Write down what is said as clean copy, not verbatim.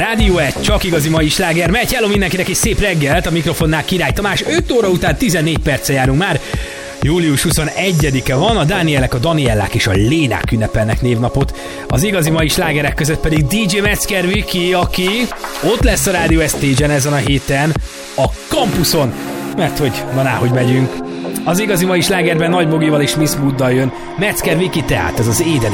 Rádió 1, csak igazi mai sláger megy. Hello mindenkinek, és szép reggelt, a mikrofonnál Király Tamás. 5 óra után 14 perccel járunk már. Július 21-e van, a Dánielek, a Daniellák és a Lénák ünnepelnek névnapot. Az igazi mai slágerek között pedig DJ Metzger Viki, aki ott lesz a Rádió Stage-en ezen a héten, a kampuszon, mert hogy van hogy megyünk. Az igazi mai slágerben Nagy Bogival és Miss Mooddal jön Metzger Viki, tehát ez az Éden